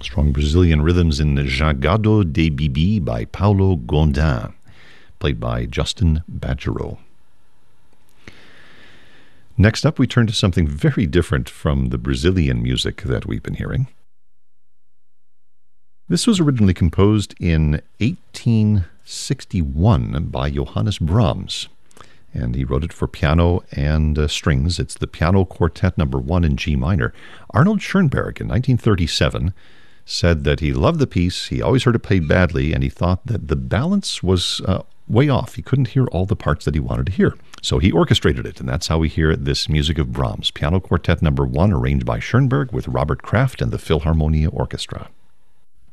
Strong Brazilian rhythms in Jangado de Bibi by Paulo Gondim, played by Justin Badgerow. Next up, we turn to something very different from the Brazilian music that we've been hearing. This was originally composed in 1861 by Johannes Brahms, and he wrote it for piano and strings. It's the Piano Quartet No. 1 in G minor. Arnold Schoenberg in 1937 said that he loved the piece, he always heard it played badly, and he thought that the balance was way off. He couldn't hear all the parts that he wanted to hear. So he orchestrated it, and that's how we hear this music of Brahms. Piano Quartet No. 1, arranged by Schoenberg with Robert Kraft and the Philharmonia Orchestra.